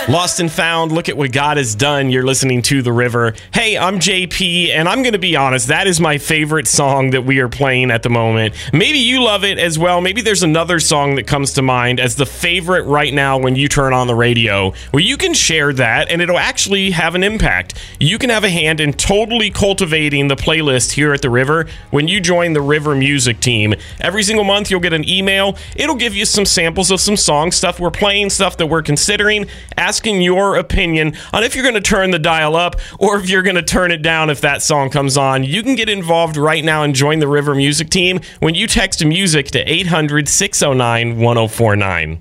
Lost and Found, look at what God has done. You're listening to The River. Hey, I'm JP, and I'm going to be honest, that is my favorite song that we are playing at the moment. Maybe you love it as well. Maybe there's another song that comes to mind as the favorite right now when you turn on the radio. Well, you can share that, and it'll actually have an impact. You can have a hand in totally cultivating the playlist here at The River when you join the River Music Team. Every single month, you'll get an email. It'll give you some samples of some songs, stuff we're playing, stuff that we're considering, asking your opinion on if you're going to turn the dial up or if you're going to turn it down if that song comes on. You can get involved right now and join the River Music Team when you text music to 800-609-1049.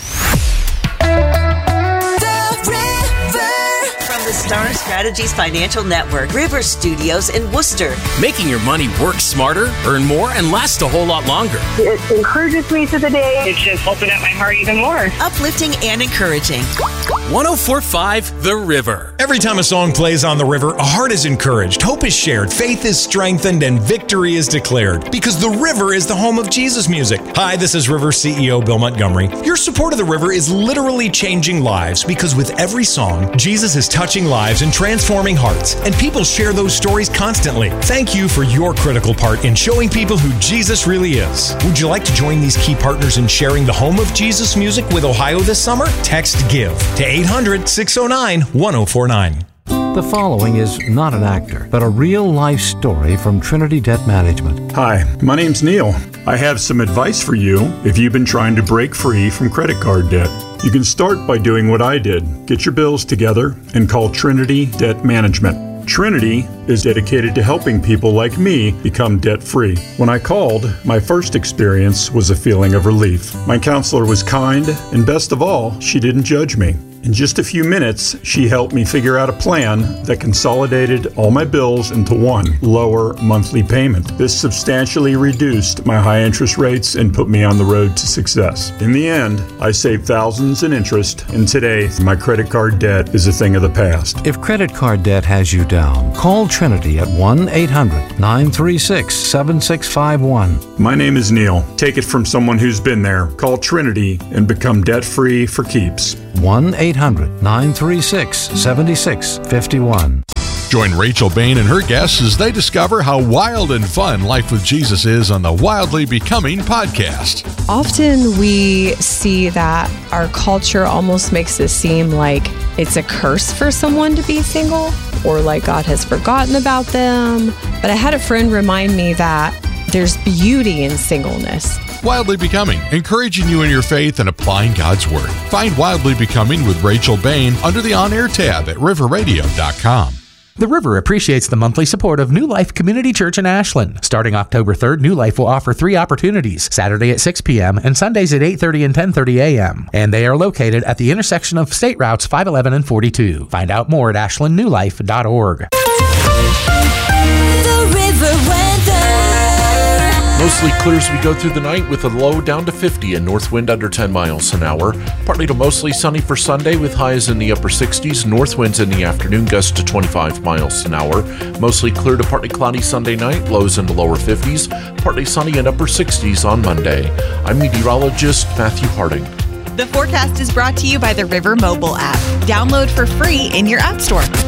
Star Strategies Financial Network, River Studios in Worcester. Making your money work smarter, earn more, and last a whole lot longer. It encourages me through the day. It's just opened up my heart even more. Uplifting and encouraging. 104.5 The River. Every time a song plays on The River, a heart is encouraged, hope is shared, faith is strengthened, and victory is declared. Because The River is the home of Jesus music. Hi, this is River CEO Bill Montgomery. Your support of The River is literally changing lives because with every song, Jesus is touching lives and transforming hearts, and people share those stories constantly. Thank you for your critical part in showing people who Jesus really is. Would you like to join these key partners in sharing the home of Jesus music with Ohio this summer? Text GIVE to 800-609-1049. The following is not an actor, but a real-life story from Trinity Debt Management. Hi, my name's Neil. I have some advice for you if you've been trying to break free from credit card debt. You can start by doing what I did. Get your bills together and call Trinity Debt Management. Trinity is dedicated to helping people like me become debt-free. When I called, my first experience was a feeling of relief. My counselor was kind, and best of all, she didn't judge me. In just a few minutes, she helped me figure out a plan that consolidated all my bills into one lower monthly payment. This substantially reduced my high interest rates and put me on the road to success. In the end, I saved thousands in interest, and today, my credit card debt is a thing of the past. If credit card debt has you down, call Trinity at 1-800-936-7651. My name is Neil. Take it from someone who's been there. Call Trinity and become debt-free for keeps. 1-800-936-7651. Join Rachel Bain and her guests as they discover how wild and fun life with Jesus is on the Wildly Becoming podcast. Often we see that our culture almost makes it seem like it's a curse for someone to be single or like God has forgotten about them. But I had a friend remind me that there's beauty in singleness. Wildly Becoming, encouraging you in your faith and applying God's Word. Find Wildly Becoming with Rachel Bain under the On-Air tab at riverradio.com. The River appreciates the monthly support of New Life Community Church in Ashland. Starting October 3rd, New Life will offer 3 opportunities, Saturday at 6 p.m. and Sundays at 8:30 and 10:30 a.m. And they are located at the intersection of State Routes 511 and 42. Find out more at ashlandnewlife.org. The River weather. Mostly clear as we go through the night with a low down to 50 and north wind under 10 miles an hour. Partly to mostly sunny for Sunday with highs in the upper 60s, north winds in the afternoon gusts to 25 miles an hour. Mostly clear to partly cloudy Sunday night, lows in the lower 50s, partly sunny and upper 60s on Monday. I'm meteorologist Matthew Harding. The forecast is brought to you by the River mobile app. Download for free in your app store.